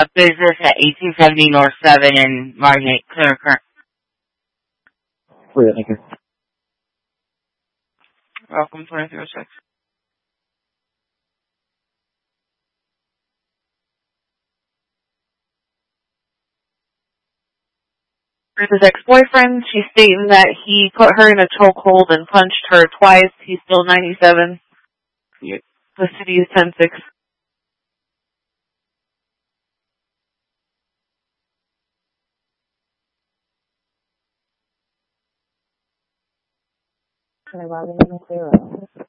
a business at 1870 North 7 in Margate, clear current. Thank you. Welcome, 2306. His ex-boyfriend, she's stating that he put her in a chokehold and punched her twice. He's still 97. The city is 10-6. Can I log in and clear up?